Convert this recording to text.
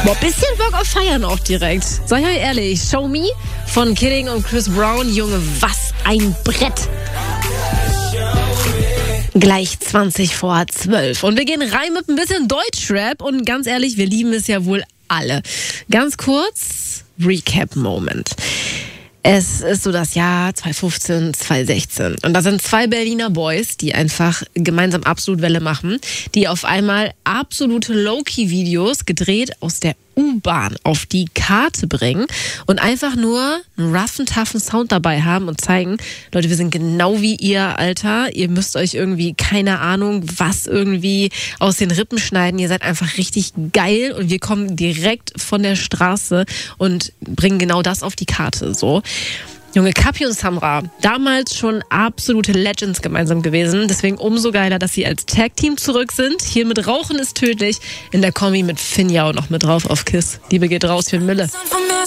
Boah, bisschen Bock auf Feiern auch direkt. Sag ich euch ehrlich, Show Me von Kidding und Chris Brown, Junge, was ein Brett. Gleich 20 vor 12. Und wir gehen rein mit ein bisschen Deutschrap. Und ganz ehrlich, wir lieben es ja wohl alle. Ganz kurz, Recap-Moment. Es ist so das Jahr 2015, 2016. Und da sind zwei Berliner Boys, die einfach gemeinsam absolut Welle machen, die auf einmal absolute Low-Key-Videos gedreht aus der U-Bahn auf die Karte bringen und einfach nur einen roughen, toughen Sound dabei haben und zeigen, Leute, wir sind genau wie ihr, Alter. Ihr müsst euch irgendwie, keine Ahnung, was irgendwie aus den Rippen schneiden. Ihr seid einfach richtig geil und wir kommen direkt von der Straße und bringen genau das auf die Karte, so. Junge, Kapi und Samra, damals schon absolute Legends gemeinsam gewesen. Deswegen umso geiler, dass sie als Tag-Team zurück sind. Hier mit Rauchen ist tödlich. In der Kombi mit Finja auch noch mit drauf auf Kiss. Liebe geht raus für Mille.